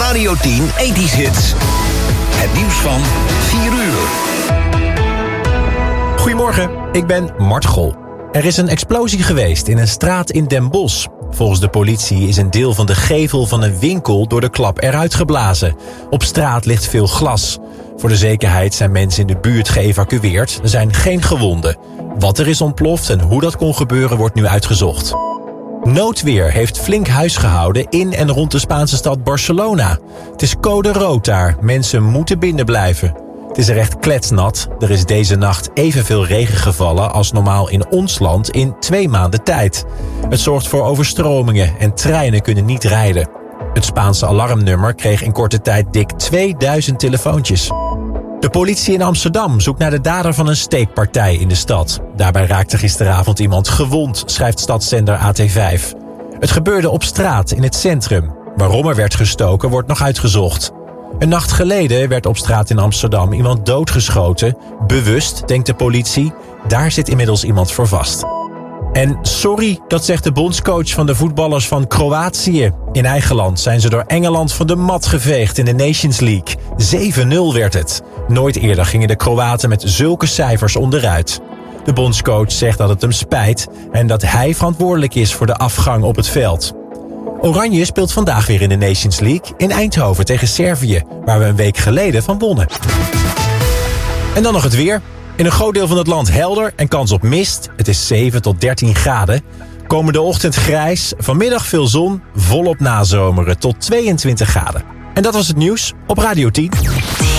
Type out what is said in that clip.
Radio 10 80's Hits. Het nieuws van 4 uur. Goedemorgen, ik ben Mart Gol. Er is een explosie geweest in een straat in Den Bosch. Volgens de politie is een deel van de gevel van een winkel door de klap eruit geblazen. Op straat ligt veel glas. Voor de zekerheid zijn mensen in de buurt geëvacueerd. Er zijn geen gewonden. Wat er is ontploft en hoe dat kon gebeuren wordt nu uitgezocht. Noodweer heeft flink huis gehouden in en rond de Spaanse stad Barcelona. Het is code rood daar. Mensen moeten binnen blijven. Het is er echt kletsnat. Er is deze nacht evenveel regen gevallen als normaal in ons land in 2 maanden tijd. Het zorgt voor overstromingen en treinen kunnen niet rijden. Het Spaanse alarmnummer kreeg in korte tijd dik 2000 telefoontjes. De politie in Amsterdam zoekt naar de dader van een steekpartij in de stad. Daarbij raakte gisteravond iemand gewond, schrijft stadszender AT5. Het gebeurde op straat in het centrum. Waarom er werd gestoken wordt nog uitgezocht. Een nacht geleden werd op straat in Amsterdam iemand doodgeschoten. Bewust, denkt de politie. Daar zit inmiddels iemand voor vast. En sorry, dat zegt de bondscoach van de voetballers van Kroatië. In eigen land zijn ze door Engeland van de mat geveegd in de Nations League. 7-0 werd het. Nooit eerder gingen de Kroaten met zulke cijfers onderuit. De bondscoach zegt dat het hem spijt en dat hij verantwoordelijk is voor de afgang op het veld. Oranje speelt vandaag weer in de Nations League in Eindhoven tegen Servië, waar we een week geleden van wonnen. En dan nog het weer. In een groot deel van het land helder en kans op mist. Het is 7 tot 13 graden. Komende ochtend grijs, vanmiddag veel zon, volop nazomeren tot 22 graden. En dat was het nieuws op Radio 10.